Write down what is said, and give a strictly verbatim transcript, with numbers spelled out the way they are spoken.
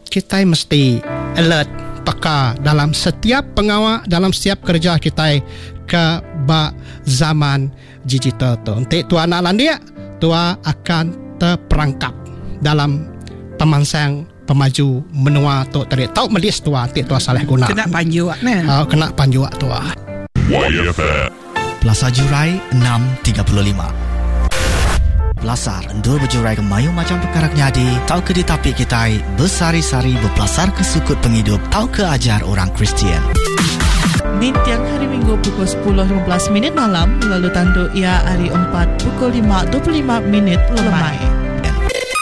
kita mesti alert, peka dalam setiap pengawal, dalam setiap kerja kita ke ba zaman digital tu. Untuk tua anak landia, tua akan terperangkap dalam pemansang pemaju menua tu tadi. Tahu medis tua, nanti tua salah guna. Kena panju ni. Uh, kena panju tua. Y F M Plaza Jurai enam tiga puluh lima. Belasar endur berjurai ke mayu macam perkara nyadi. Tahu ke di tapik kita bersari-sari berpelasar ke sukut penghidup. Tahu ke ajar orang Kristian. Bintang hari Minggu pukul sepuluh lima belas minit malam. Lalu tandu ia hari empat pukul lima dua puluh lima minit lemai.